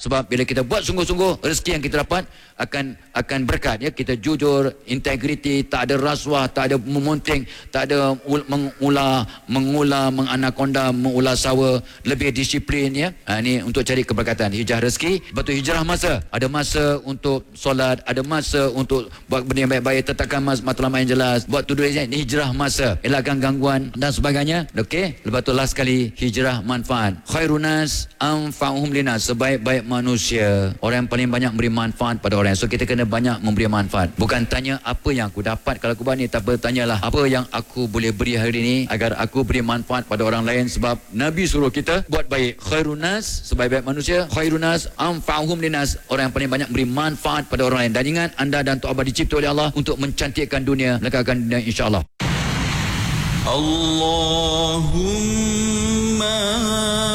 Sebab bila kita buat sungguh-sungguh, rezeki yang kita dapat akan berkat ya. Kita jujur, integriti, tak ada rasuah, tak ada memonting, tak ada menganakonda, mengular sawa, lebih disiplin ya. Ini untuk cari keberkatan, hijrah rezeki. Betul, hijrah masa. Ada masa untuk solat, ada masa untuk buat benda yang baik-baik, tetapkan matlamat yang jelas, buat to-do list. Ini hijrah masa, elakkan gangguan dan sebagainya. Okey, lepas tu last sekali, hijrah manfaat. Khairunas anfa'uhum linas, sebaik-baik manusia, orang yang paling banyak memberi manfaat pada orang. So kita kena banyak memberi manfaat. Bukan tanya apa yang aku dapat kalau aku buat ni, tapi tanyalah apa yang aku boleh beri hari ini agar aku beri manfaat pada orang lain. Sebab Nabi suruh kita buat baik. Khairunas, sebaik-baik manusia. Khairunas anfa'uhum linas, orang yang paling banyak memberi manfaat pada orang lain. Dan ingat, anda dan Tok Abah dicipta oleh Allah untuk mencantikkan dunia, melekatkan dunia, insya-Allah. Allahumma